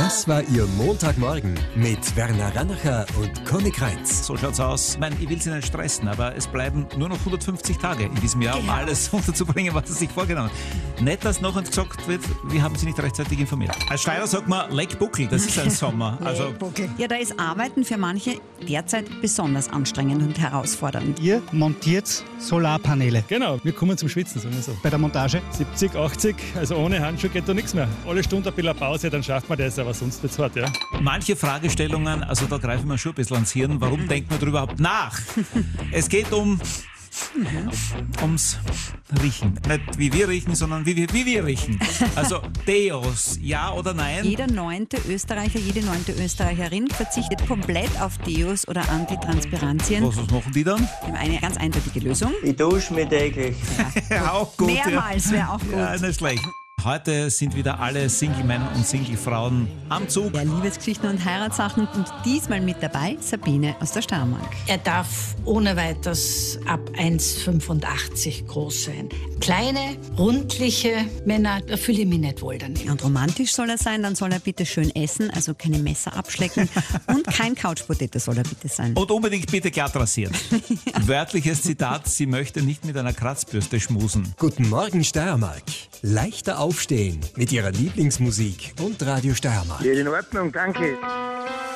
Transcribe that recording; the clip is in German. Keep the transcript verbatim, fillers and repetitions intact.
Das war Ihr Montagmorgen mit Werner Rannacher und Conny Kreitz. So schaut's aus. Ich meine, ich will Sie nicht stressen, aber es bleiben nur noch hundertfünfzig Tage in diesem Jahr, um alles unterzubringen, was Sie sich vorgenommen haben. Nicht, dass noch uns gesagt wird, wir haben Sie nicht rechtzeitig informiert. Als Steirer sagt man Leckbuckel, das ist ein Sommer. Also Ja, da ist Arbeiten für manche derzeit besonders anstrengend und herausfordernd. Ihr montiert Solarpaneele. Genau, wir kommen zum Schwitzen, sagen wir so. Bei der Montage siebzig, achtzig, also ohne Handschuh geht da nichts mehr. Alle Stunde ein bisschen Pause, dann schafft man das, aber sonst wird's hart, ja. manche Fragestellungen, also da greifen wir schon ein bisschen ans Hirn. Warum denkt man darüber überhaupt nach? Es geht um ums Riechen. Nicht wie wir riechen, sondern wie wir, wie wir riechen. Also Deos, ja oder nein? Jeder neunte Österreicher, jede neunte Österreicherin verzichtet komplett auf Deos oder Antitranspirantien. Was, was machen die dann? Wir haben eine ganz eindeutige Lösung. Ich dusche mich täglich. Ja, auch gut. Mehrmals wäre auch gut. Ja, nicht schlecht. Heute sind wieder alle Single-Männer und Single-Frauen am Zug. Ja, Liebesgeschichten und Heiratssachen und diesmal mit dabei Sabine aus der Steiermark. Er darf ohne weiteres ab eins Komma fünfundachtzig groß sein. Kleine, rundliche Männer, da fühle ich mich nicht wohl daneben. Und romantisch soll er sein, dann soll er bitte schön essen, also keine Messer abschlecken und kein Couchpotato soll er bitte sein. Und unbedingt bitte glatt rasieren. Ja. Wörtliches Zitat, sie möchte nicht mit einer Kratzbürste schmusen. Guten Morgen Steiermark. Leichter aufstehen mit Ihrer Lieblingsmusik und Radio Steiermark. Geht in Ordnung, danke.